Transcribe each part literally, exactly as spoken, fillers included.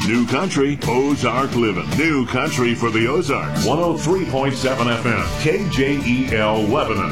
New Country, Ozark Living. New Country for the Ozarks. one oh three point seven F M, K J E L Lebanon.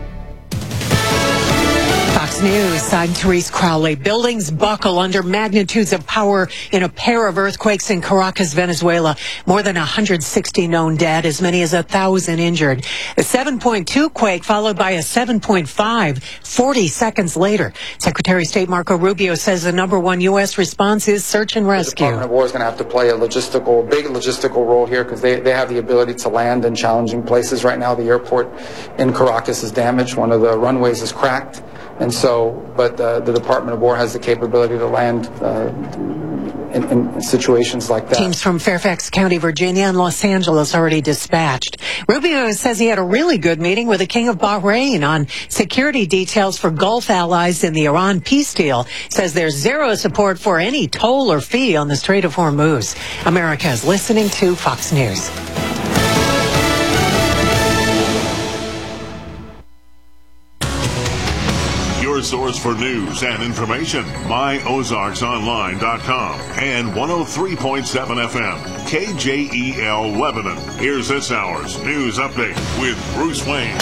Fox News, I'm Therese Crowley. Buildings buckle under magnitudes of power in a pair of earthquakes in Caracas, Venezuela. More than one hundred sixty known dead, as many as one thousand injured. A seven point two quake followed by a seven point five forty seconds later. Secretary of State Marco Rubio says the number one U S response is search and rescue. The Department of War is going to have to play a logistical, big logistical role here because they, they have the ability to land in challenging places. Right now, the airport in Caracas is damaged. One of the runways is cracked. And so, but uh, the Department of War has the capability to land uh, in, in situations like that. Teams from Fairfax County, Virginia, and Los Angeles already dispatched. Rubio says he had a really good meeting with the King of Bahrain on security details for Gulf allies in the Iran peace deal. Says there's zero support for any toll or fee on the Strait of Hormuz. America is listening to Fox News. Source for news and information, my ozarks online dot com and one oh three point seven F M, K J E L Lebanon. Here's this hour's news update with Bruce Wayne.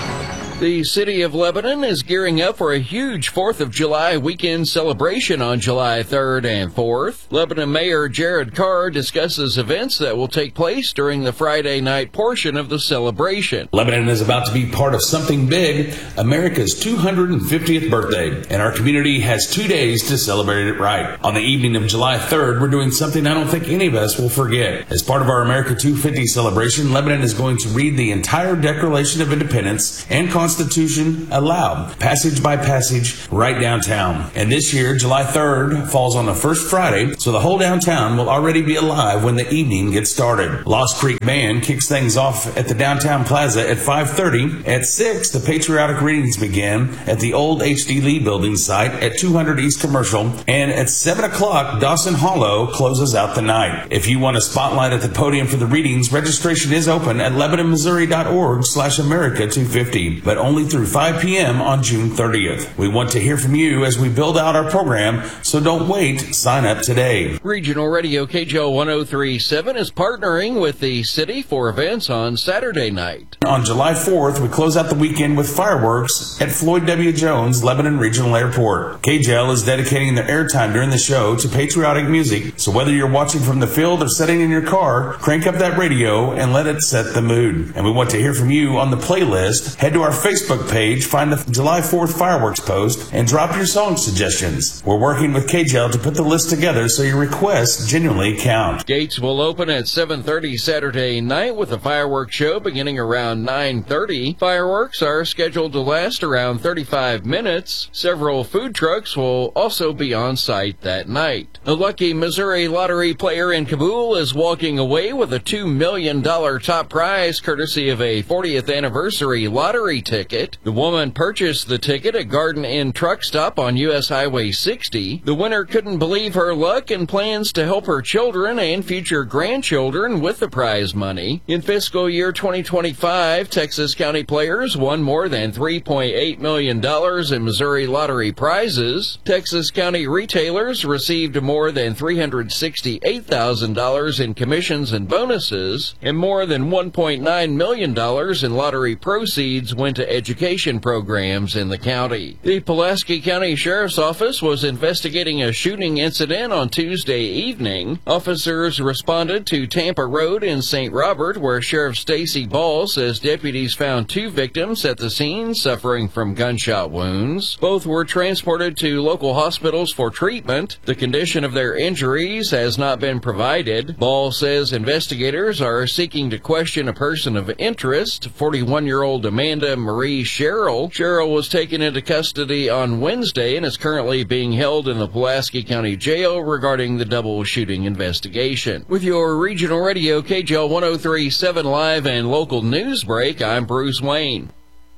The city of Lebanon is gearing up for a huge fourth of July weekend celebration on July third and fourth. Lebanon Mayor Jared Carr discusses events that will take place during the Friday night portion of the celebration. Lebanon is about to be part of something big, America's two hundred fiftieth birthday, and our community has two days to celebrate it right. On the evening of July third, we're doing something I don't think any of us will forget. As part of our America two fifty celebration, Lebanon is going to read the entire Declaration of Independence and Constitution aloud, passage by passage, right downtown. And this year, July third falls on the first Friday, so the whole downtown will already be alive when the evening gets started. Lost Creek Band kicks things off at the downtown plaza at five thirty. At six, the patriotic readings begin at the old H D Lee building site at two hundred East Commercial. And at seven o'clock, Dawson Hollow closes out the night. If you want a spotlight at the podium for the readings, registration is open at lebanon missouri dot org slash America two fifty. But only through five p.m. on June thirtieth. We want to hear from you as we build out our program, so don't wait. Sign up today. Regional Radio K J O one oh three point seven is partnering with the city for events on Saturday night. On July fourth, we close out the weekend with fireworks at Floyd W. Jones Lebanon Regional Airport. K J L is dedicating their airtime during the show to patriotic music, so whether you're watching from the field or sitting in your car, crank up that radio and let it set the mood. And we want to hear from you on the playlist. Head to our Facebook page, find the July fourth fireworks post, and drop your song suggestions. We're working with K J L to put the list together so your requests genuinely count. Gates will open at seven thirty Saturday night with a fireworks show beginning around nine thirty. Fireworks are scheduled to last around thirty-five minutes. Several food trucks will also be on site that night. A lucky Missouri lottery player in Kabul is walking away with a two million dollars top prize courtesy of a fortieth anniversary lottery ticket. The woman purchased the ticket at Garden Inn truck stop on U S Highway sixty. The winner couldn't believe her luck and plans to help her children and future grandchildren with the prize money. In fiscal year twenty twenty-five, Texas County players won more than three point eight million dollars in Missouri lottery prizes. Texas County retailers received more than three hundred sixty-eight thousand dollars in commissions and bonuses, and more than one point nine million dollars in lottery proceeds went to education programs in the county. The Pulaski County Sheriff's Office was investigating a shooting incident on Tuesday evening. Officers responded to Tampa Road in Saint Robert, where Sheriff Stacy Ball says deputies found two victims at the scene suffering from gunshot wounds. Both were transported to local hospitals for treatment. The condition of their injuries has not been provided. Ball says investigators are seeking to question a person of interest, forty-one-year-old Amanda Marie Sherrill. Sherrill was taken into custody on Wednesday and is currently being held in the Pulaski County Jail regarding the double shooting investigation. With your regional radio K J L one oh three point seven live and local news break, I'm Bruce Wayne.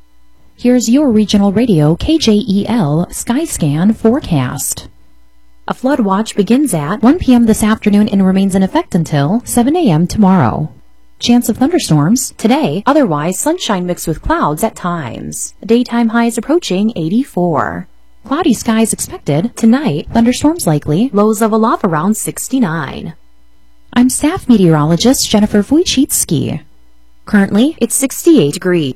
Here's your regional radio K J E L Skyscan forecast. A flood watch begins at one p.m. this afternoon and remains in effect until seven a.m. tomorrow. Chance of thunderstorms today, otherwise sunshine mixed with clouds at times. Daytime highs approaching eighty-four. Cloudy skies expected. Tonight, thunderstorms likely. Lows of a low around sixty-nine. I'm staff meteorologist Jennifer Wojcicki. Currently, it's sixty-eight degrees.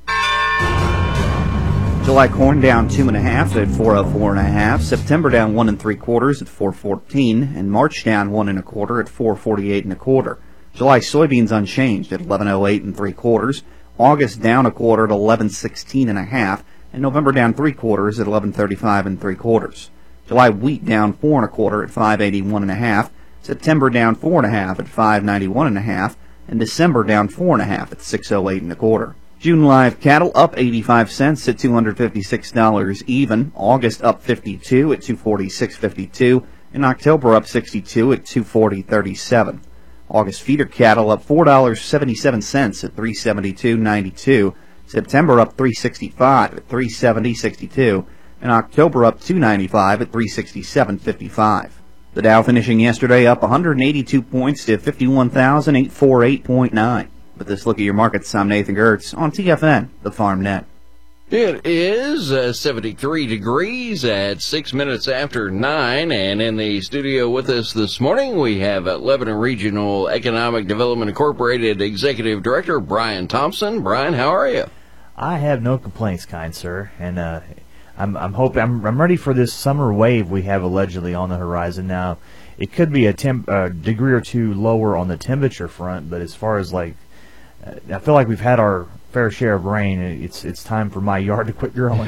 July corn down two and a half at four oh four and a half. September down one and three quarters at four fourteen, and March down one and a quarter at four forty-eight and a quarter. July soybeans unchanged at eleven oh eight and three quarters. August down a quarter at eleven sixteen and a half, and November down three quarters at eleven thirty-five and three quarters. July wheat down four and a quarter at five eighty-one and a half. September down four and a half at five ninety-one and a half, and December down four and a half at six oh eight and a quarter. June live cattle up eighty-five cents at two hundred fifty-six dollars even. August up fifty-two at two forty-six fifty-two, and October up sixty-two at two forty thirty-seven. August feeder cattle up four dollars and seventy-seven cents at three seventy-two ninety-two. September up three sixty-five at three seventy sixty-two, and October up two ninety-five at three sixty-seven fifty-five. The Dow finishing yesterday up one hundred eighty-two points to fifty-one thousand eight hundred forty-eight point nine. With this look at your markets, I'm Nathan Gertz on T F N, the Farm Net. It is uh, seventy-three degrees at six minutes after nine, and in the studio with us this morning we have uh, Lebanon Regional Economic Development Incorporated Executive Director Brian Thompson. Brian, how are you? I have no complaints, kind sir, and uh, I'm I'm hoping I'm I'm ready for this summer wave we have allegedly on the horizon now. It could be a temp a degree or two lower on the temperature front, but as far as like I feel like we've had our fair share of rain. It's it's time for my yard to quit growing.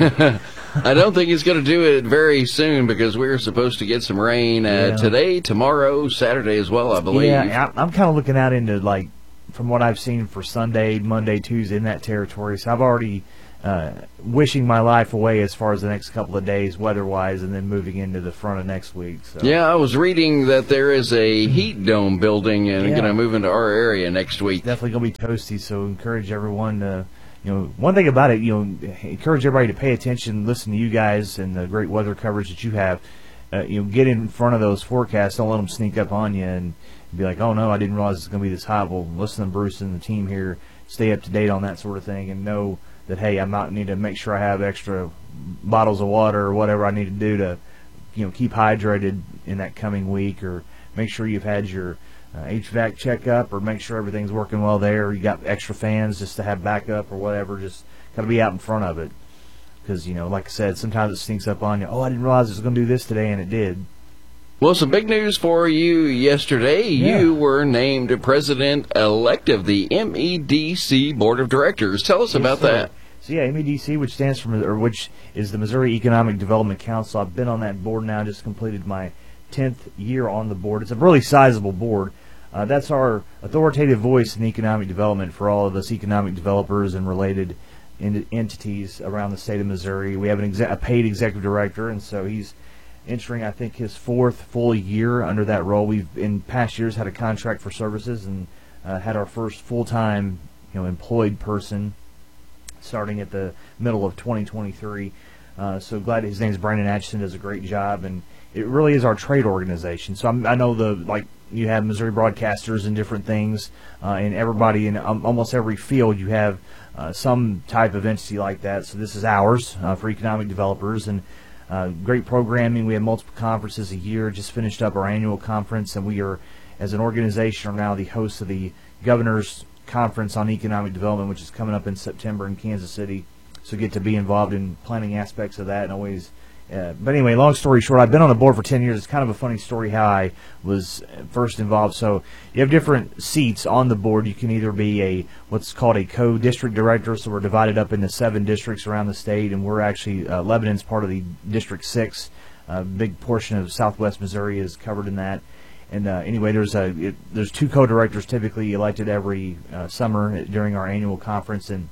I don't think it's going to do it very soon because we're supposed to get some rain uh, yeah. today, tomorrow, Saturday as well, I believe. Yeah, I'm kind of looking out into, like, from what I've seen for Sunday, Monday, Tuesday in that territory. So I've already uh, wishing my life away as far as the next couple of days weather-wise, and then moving into the front of next week. So. Yeah, I was reading that there is a heat dome building and yeah. going to move into our area next week. It's definitely going to be toasty, so encourage everyone to, you know, one thing about it, you know, encourage everybody to pay attention, listen to you guys and the great weather coverage that you have. Uh, you know, get in front of those forecasts. Don't let them sneak up on you and be like, oh, no, I didn't realize it's going to be this hot. Well, listen to Bruce and the team here. Stay up to date on that sort of thing and know that, hey, I might need to make sure I have extra bottles of water or whatever I need to do to, you know, keep hydrated in that coming week, or make sure you've had your uh, H V A C checkup, or make sure everything's working well there. You got extra fans just to have backup or whatever. Just got to be out in front of it because, you know, like I said, sometimes it sneaks up on you. Oh, I didn't realize it was going to do this today, and it did. Well, some big news for you yesterday. Yeah. You were named president-elect of the M E D C Board of Directors. Tell us Yes, about sir. that. So yeah, M E D C, which stands for, or which is the Missouri Economic Development Council. I've been on that board now. Just completed my tenth year on the board. It's a really sizable board. Uh, that's our authoritative voice in economic development for all of us economic developers and related en- entities around the state of Missouri. We have an exe- a paid executive director, and so he's entering, I think, his fourth full year under that role. We've, in past years, had a contract for services and uh, had our first full-time, you know, employed person starting at the middle of twenty twenty-three. Uh, so glad his name is Brandon Atchison, does a great job, and it really is our trade organization. So I'm, I know the like you have Missouri broadcasters and different things, uh, and everybody in um, almost every field you have uh, some type of entity like that. So this is ours uh, for economic developers, and uh, great programming. We have multiple conferences a year. Just finished up our annual conference, and we are, as an organization, are now the host of the Governor's Conference on Economic Development, which is coming up in September in Kansas City. So get to be involved in planning aspects of that, and always. Uh, but anyway, long story short, I've been on the board for ten years. It's kind of a funny story how I was first involved. So you have different seats on the board. You can either be a what's called a co-district director. So we're divided up into seven districts around the state, and we're actually uh, Lebanon's part of the District Six. A big portion of Southwest Missouri is covered in that. And uh, anyway, there's a it, there's two co-directors typically elected every uh, summer during our annual conference, and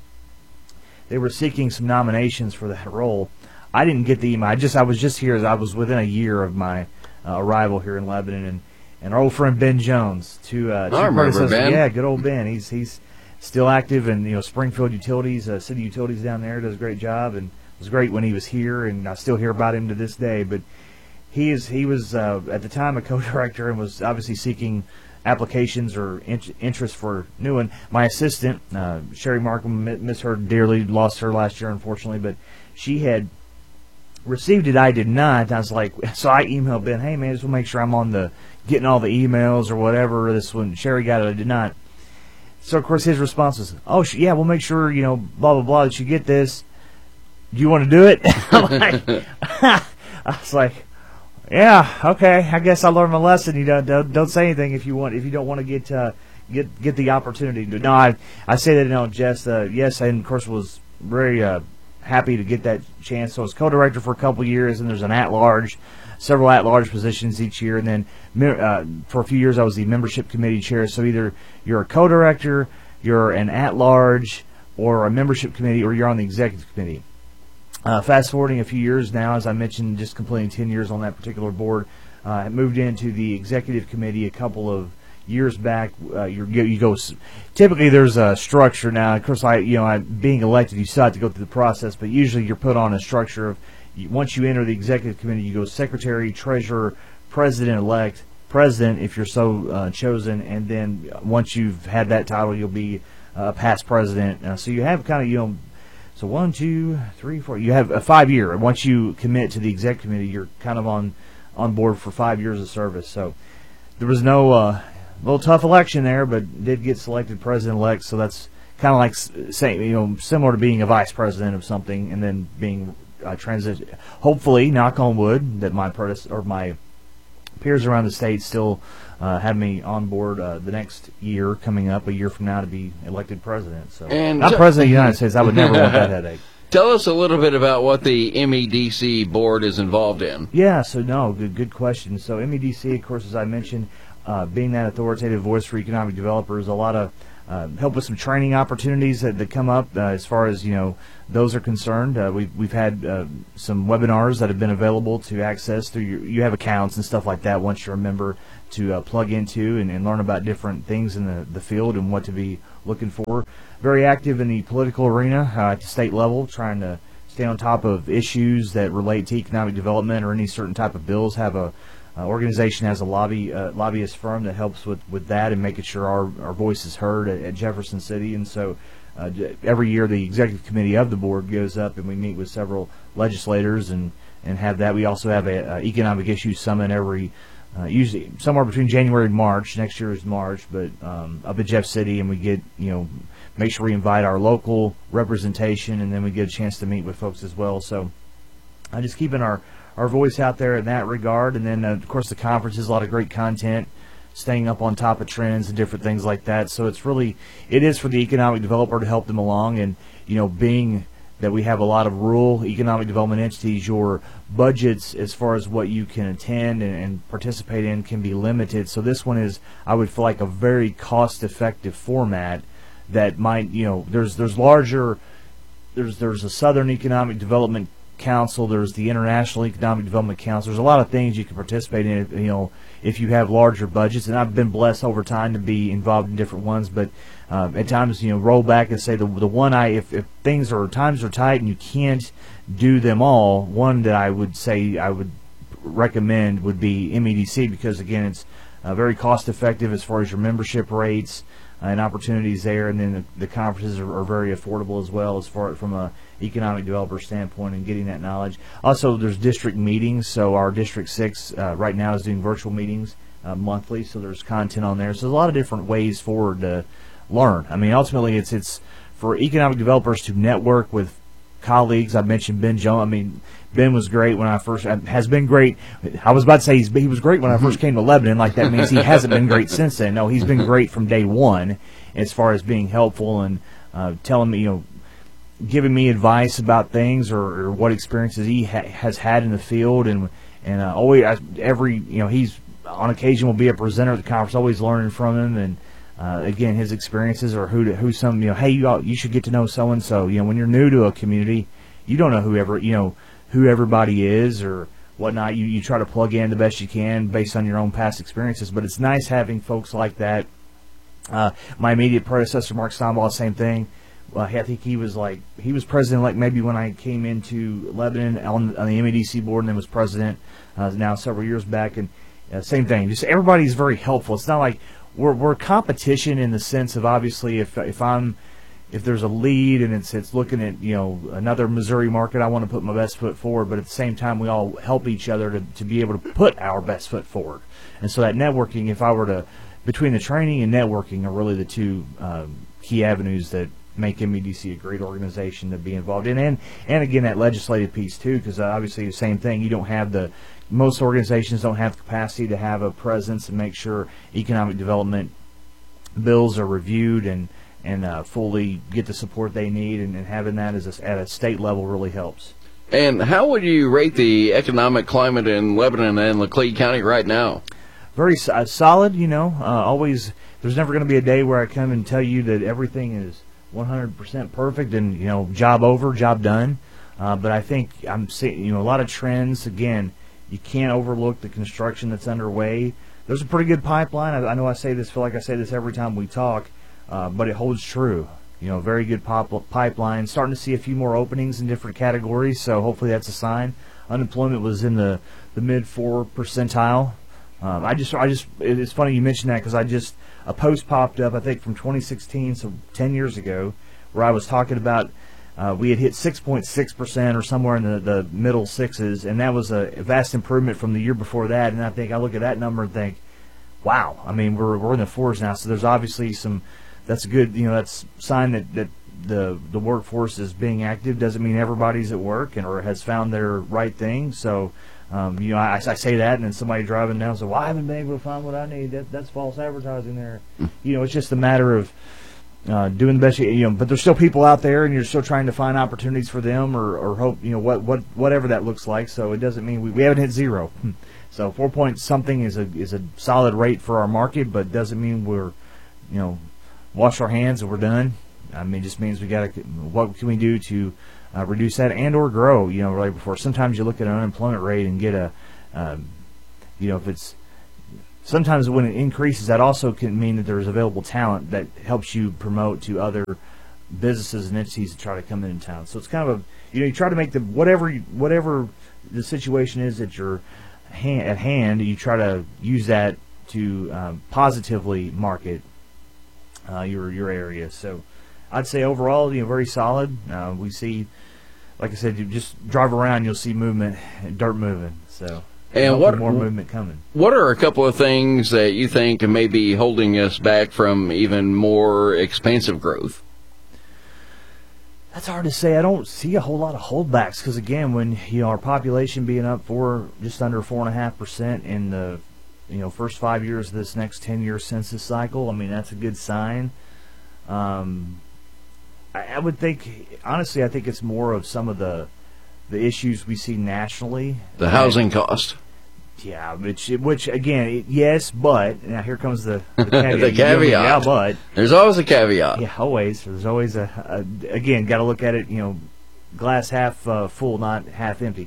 they were seeking some nominations for that role. I didn't get the email. I just I was just here as I was within a year of my uh, arrival here in Lebanon, and, and our old friend Ben Jones, two uh, two I remember predecessors. Ben. Yeah, good old Ben. He's he's still active, and you know Springfield Utilities, uh, City Utilities down there, does a great job, and it was great when he was here, and I still hear about him to this day. But he is he was uh, at the time a co-director and was obviously seeking applications or in- interest for new one. My assistant, uh, Sherry Markham, miss her dearly, lost her last year unfortunately, but she had received it. I did not. I was like, so I emailed Ben, hey, man, just want to make sure I'm on the, getting all the emails or whatever. This one, Sherry got it, I did not. So, of course, his response was, oh, sh- yeah, we'll make sure, you know, blah, blah, blah, that you get this. Do you want to do it? I'm like, I was like, yeah, okay, I guess I learned my lesson. You don't, don't, don't say anything if you want, if you don't want to get, uh, get, get the opportunity to do it. No, I, I say that in all jest. Uh, yes, and of course was very, uh, happy to get that chance. So I was co-director for a couple years, and there's an at-large, several at-large positions each year. And then uh, for a few years, I was the membership committee chair. So either you're a co-director, you're an at-large, or a membership committee, or you're on the executive committee. Uh, fast forwarding a few years now, as I mentioned, just completing ten years on that particular board, uh, I moved into the executive committee a couple of years back. Uh, you you go. Typically, there's a structure now. Of course, I you know, I, being elected, you still have to go through the process. But usually, you're put on a structure of once you enter the executive committee, you go secretary, treasurer, president-elect, president if you're so uh, chosen, and then once you've had that title, you'll be uh, past president. Uh, so you have kind of you know. So one, two, three, four. You have a five-year. Once you commit to the executive committee, you're kind of on on board for five years of service. So there was no. Uh, A little tough election there, but did get selected president-elect, so that's kind of like saying, you know, similar to being a vice president of something and then being uh, transition. Hopefully, knock on wood, that my predec- or my peers around the state still uh, have me on board uh, the next year coming up, a year from now, to be elected president. So, and not president of the United States. I would never want that headache. Tell us a little bit about what the M E D C board is involved in. Yeah. So no, good good question. So M E D C, of course, as I mentioned. Uh, being that authoritative voice for economic developers, a lot of uh, help with some training opportunities that, that come up uh, as far as you know those are concerned. Uh, we've we've had uh, some webinars that have been available to access through your, you have accounts and stuff like that once you're a member to uh, plug into and, and learn about different things in the, the field and what to be looking for. Very active in the political arena uh, at the state level, trying to stay on top of issues that relate to economic development or any certain type of bills. Have a Uh, organization has a lobby uh, lobbyist firm that helps with, with that and making sure our, our voice is heard at, at Jefferson City. And so uh, every year the executive committee of the board goes up and we meet with several legislators and, and have that. We also have a, a economic issues summit every uh, usually somewhere between January and March. Next year is March, but um, up at Jeff City, and we get you know make sure we invite our local representation, and then we get a chance to meet with folks as well. So I uh, just keeping our our voice out there in that regard. And then, uh, of course, the conference is a lot of great content, staying up on top of trends and different things like that. So it's really, it is for the economic developer to help them along. And, you know, being that we have a lot of rural economic development entities, your budgets as far as what you can attend and, and participate in can be limited. So this one is, I would feel like, a very cost-effective format that might, you know, there's there's larger, there's there's a Southern Economic Development Council, there's the International Economic Development Council. There's a lot of things you can participate in, you know, if you have larger budgets. And I've been blessed over time to be involved in different ones, but uh, at times, you know, roll back and say the the one I, if, if things are, times are tight and you can't do them all, one that I would say I would recommend would be M E D C, because again, it's uh, very cost effective as far as your membership rates uh, and opportunities there, and then the, the conferences are, are very affordable as well as far from a economic developer standpoint and getting that knowledge. Also, there's district meetings. So our District six uh, right now is doing virtual meetings uh, monthly, so there's content on there. So there's a lot of different ways forward to learn. I mean, ultimately, it's it's for economic developers to network with colleagues. I mentioned Ben Jones. I mean, Ben was great when I first, has been great. I was about to say he's, he was great when I first came to Lebanon, like that means he hasn't been great since then. No, he's been great from day one as far as being helpful and uh, telling me, you know, giving me advice about things or, or what experiences he ha- has had in the field, and and uh, always I, every you know he's on occasion will be a presenter at the conference, always learning from him, and uh, again his experiences or who to, who some you know hey you all, you should get to know so and so. You know, when you're new to a community, you don't know whoever you know who everybody is or whatnot. You you try to plug in the best you can based on your own past experiences, but it's nice having folks like that. Uh, my immediate predecessor, Mark Steinball, same thing. Well, I think he was like he was president like maybe when I came into Lebanon on, on the M E D C board, and then was president uh, now several years back. And uh, same thing, just everybody's very helpful. It's not like we're we're competition in the sense of obviously if if I'm if there's a lead and it's it's looking at, you know, another Missouri market, I want to put my best foot forward, but at the same time we all help each other to, to be able to put our best foot forward. And so that networking, if I were to, between the training and networking are really the two um, key avenues that make M E D C a great organization to be involved in. And, and again, that legislative piece too, because obviously the same thing, you don't have the, most organizations don't have the capacity to have a presence and make sure economic development bills are reviewed and and uh, fully get the support they need, and, and having that as a, at a state level really helps. And how would you rate the economic climate in Lebanon and Laclede County right now? Very uh, solid, you know. Uh, always, there's never going to be a day where I come and tell you that everything is one hundred percent perfect and, you know, job over, job done. Uh, but I think I'm seeing, you know, a lot of trends. Again, you can't overlook the construction that's underway. There's a pretty good pipeline. I, I know I say this, feel like I say this every time we talk. Uh, but it holds true. You know, very good pop- pipeline. Starting to see a few more openings in different categories, so hopefully that's a sign. Unemployment was in the, the mid four percentile. Um, I just, I just, it's funny you mentioned that because I just a post popped up I think from twenty sixteen, so ten years ago, where I was talking about uh, we had hit six point six percent or somewhere in the, the middle sixes, and that was a vast improvement from the year before that. And I think I look at that number and think, wow. I mean, we're we're in the fours now, so there's obviously some. That's a good, you know, that's a sign that, that the the workforce is being active. Doesn't mean everybody's at work and or has found their right thing. So, um, you know, I, I say that, and then somebody driving down says, well, I haven't been able to find what I need. That, that's false advertising there. You know, it's just a matter of uh, doing the best you, you know, but there's still people out there, and you're still trying to find opportunities for them or, or hope, you know, what, what whatever that looks like. So it doesn't mean we, we haven't hit zero. So four point something is a is a solid rate for our market, but doesn't mean we're, you know, wash our hands and we're done. I mean, it just means we got to. What can we do to uh, reduce that and or grow? You know, right before. Sometimes you look at an unemployment rate and get a, um, you know, if it's. Sometimes when it increases, that also can mean that there's available talent that helps you promote to other businesses and entities to try to come in town. So it's kind of a, you know, you try to make the whatever whatever the situation is that you're hand, at hand, you try to use that to um, positively market Uh, your your area. So I'd say overall, you know, very solid. Uh, we see, like I said, you just drive around, you'll see movement, dirt moving. So and what more movement coming. What are a couple of things that you think may be holding us back from even more expansive growth? That's hard to say. I don't see a whole lot of holdbacks because again, when you know our population being up for just under four and a half percent in the you know, first five years of this next ten-year census cycle, I mean, that's a good sign. Um, I, I would think, honestly, I think it's more of some of the the issues we see nationally. The housing cost. Yeah, which, which again, it, yes, but, now here comes the, the caveat. the caveat. Yeah, but. There's always a caveat. Yeah, always. There's always a, a again, got to look at it, you know, glass half uh, full, not half empty.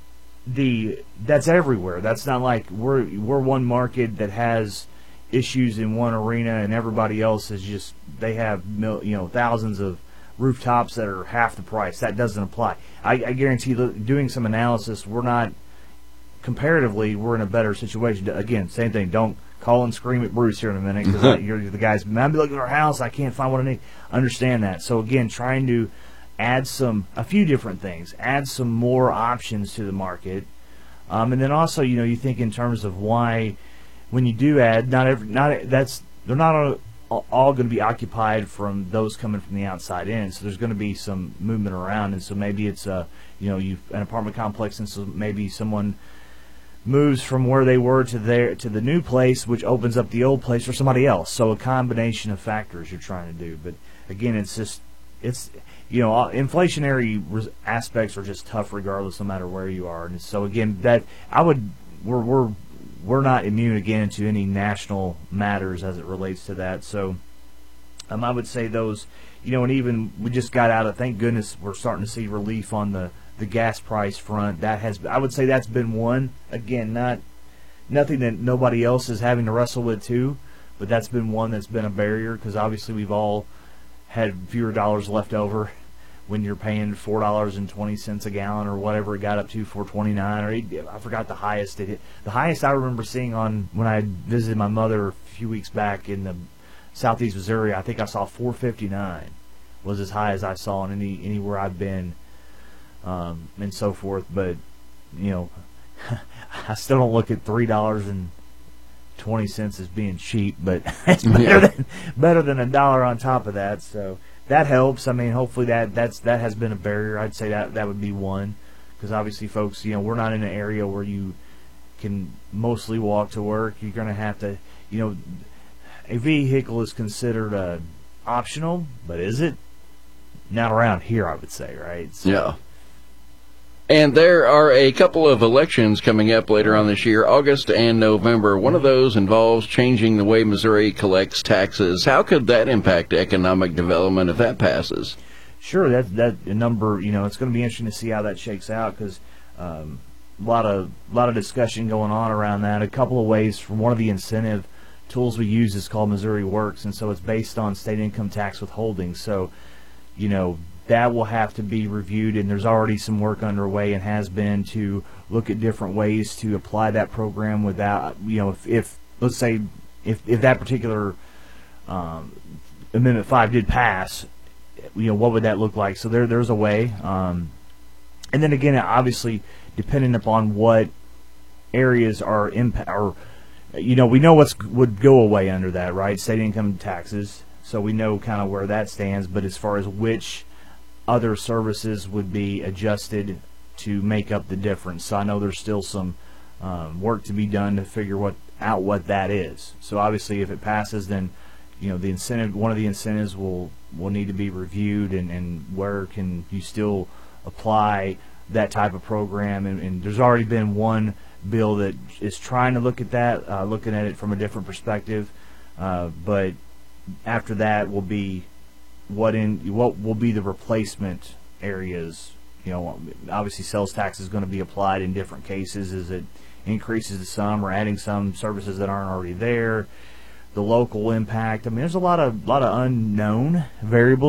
The that's everywhere. That's not like we're we're one market that has issues in one arena and everybody else is just they have mil, you know thousands of rooftops that are half the price. That doesn't apply. I, I guarantee that doing some analysis, we're not comparatively we're in a better situation. Again, same thing. Don't call and scream at Bruce here in a minute because you're the guys. I'm looking at our house. I can't find what I need. Understand that. So again, trying to add some, a few different things, add some more options to the market, um, and then also, you know, you think in terms of why, when you do add, not every, not that's they're not all, all going to be occupied from those coming from the outside in. So there's going to be some movement around, and so maybe it's a, you know, you an apartment complex, and so maybe someone moves from where they were to their to the new place, which opens up the old place for somebody else. So a combination of factors you're trying to do, but again, it's just it's. You know, inflationary aspects are just tough regardless, no matter where you are. And so again, that I would we're we're we're not immune again to any national matters as it relates to that. So um, I would say those, you know, and even we just got out of. Thank goodness we're starting to see relief on the the gas price front. That has I would say that's been one. Again, not nothing that nobody else is having to wrestle with too, but that's been one that's been a barrier because obviously we've all had fewer dollars left over when you're paying four dollars and twenty cents a gallon or whatever it got up to, four dollars and twenty-nine cents, or I forgot the highest it hit. The highest I remember seeing on when I visited my mother a few weeks back in the southeast Missouri, I think I saw four fifty-nine was as high as I saw in any anywhere I've been, um, and so forth. But you know, I still don't look at three dollars and twenty cents as being cheap, but it's better Yeah. than better than a dollar on top of that. So that helps. I mean, hopefully that that's that has been a barrier. I'd say that that would be one, because obviously, folks, you know, we're not in an area where you can mostly walk to work. You're going to have to, you know, a vehicle is considered uh, optional, but is it? Not around here, I would say, right? So, Yeah. And there are a couple of elections coming up later on this year, August and November. One of those involves changing the way Missouri collects taxes. How could that impact economic development if that passes? Sure, that that a number. You know, it's going to be interesting to see how that shakes out, because um, a lot of a lot of discussion going on around that. A couple of ways. From one of the incentive tools we use is called Missouri Works, and so it's based on state income tax withholding. So, you know, that will have to be reviewed, and there's already some work underway and has been to look at different ways to apply that program without, you know, if, if let's say if if that particular um, Amendment five did pass, you know, what would that look like? So there there's a way, um, and then again, obviously, depending upon what areas are impact, or you know, we know what's would go away under that, right? State income taxes. So we know kind of where that stands, but as far as which other services would be adjusted to make up the difference, so I know there's still some um, work to be done to figure what out what that is. So obviously, if it passes, then you know the incentive, one of the incentives will will need to be reviewed, and, and where can you still apply that type of program? And, and there's already been one bill that is trying to look at that, uh, looking at it from a different perspective, uh, but after that will be what in what will be the replacement areas. You know, obviously sales tax is going to be applied in different cases as it increases some or adding some services that aren't already there. The local impact. I mean, there's a lot of lot of unknown variables